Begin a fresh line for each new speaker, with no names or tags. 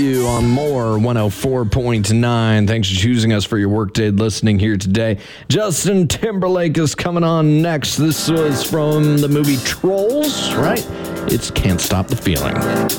You on more 104.9. Thanks for choosing us for your workday listening here today. Justin Timberlake is coming on next. This was from the movie Trolls, right? It's Can't Stop the Feeling.